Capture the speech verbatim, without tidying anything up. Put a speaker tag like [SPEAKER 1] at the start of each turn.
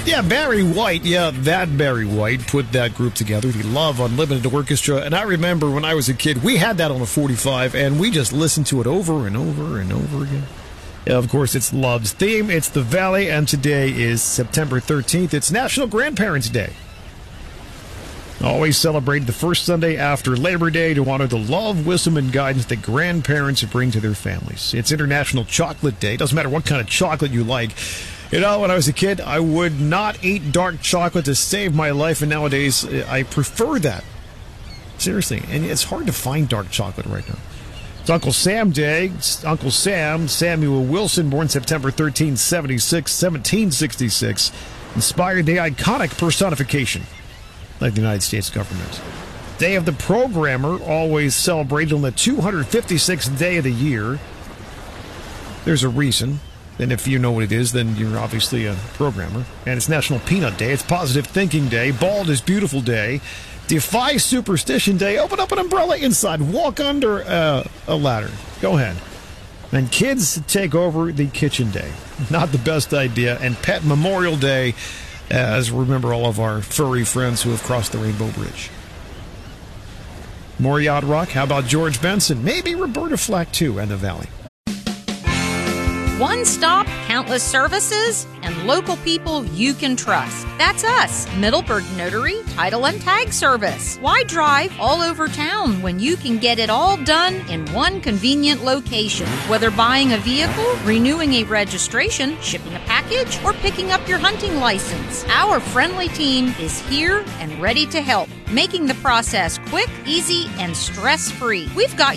[SPEAKER 1] Yeah, Barry White. Yeah, that Barry White put that group together, the Love Unlimited Orchestra. And I remember when I was a kid, we had that on a forty-five, and we just listened to it over and over and over again. Yeah, of course, it's Love's theme. It's the Valley, and today is September thirteenth. It's National Grandparents' Day. Always celebrated the first Sunday after Labor Day to honor the love, wisdom, and guidance that grandparents bring to their families. It's International Chocolate Day. Doesn't matter what kind of chocolate you like. You know, when I was a kid, I would not eat dark chocolate to save my life, and nowadays I prefer that. Seriously, and it's hard to find dark chocolate right now. It's Uncle Sam Day. It's Uncle Sam, Samuel Wilson, born September thirteenth, seventeen sixty-six, inspired the iconic personification of the United States government. Day of the Programmer, always celebrated on the two hundred fifty-sixth day of the year. There's a reason. And if you know what it is, then you're obviously a programmer. And it's National Peanut Day. It's Positive Thinking Day. Bald is Beautiful Day. Defy Superstition Day. Open up an umbrella inside. Walk under uh, a ladder. Go ahead. And Kids Take Over the Kitchen Day. Not the best idea. And Pet Memorial Day, as remember all of our furry friends who have crossed the Rainbow Bridge. More yacht rock. How about George Benson? Maybe Roberta Flack, too, and the Valley.
[SPEAKER 2] One stop, countless services, and local people you can trust. That's us, Middleburg Notary, Title and Tag Service. Why drive all over town when you can get it all done in one convenient location? Whether buying a vehicle, renewing a registration, shipping a package, or picking up your hunting license, our friendly team is here and ready to help, making the process quick, easy, and stress-free. We've got